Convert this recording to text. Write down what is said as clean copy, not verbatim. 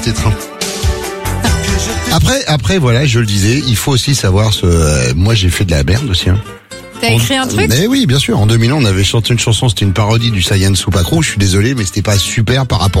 titre. Après, voilà, je le disais, il faut aussi savoir moi, j'ai fait de la merde aussi, hein. T'as écrit un truc? Mais oui, bien sûr. En 2000 ans, on avait chanté une chanson, c'était une parodie du Saiyan Supakro. Je suis désolé, mais c'était pas super par rapport